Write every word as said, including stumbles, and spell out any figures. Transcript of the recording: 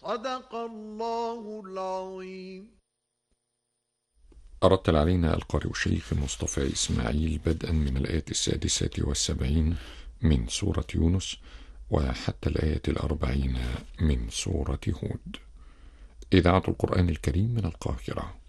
صدق الله العظيم. أرتل علينا القارئ الشيخ مصطفى إسماعيل بدءا من الآية السادسة والسبعين من سورة يونس وحتى الآية الأربعين من سورة هود. إذاعة القرآن الكريم من القاهرة.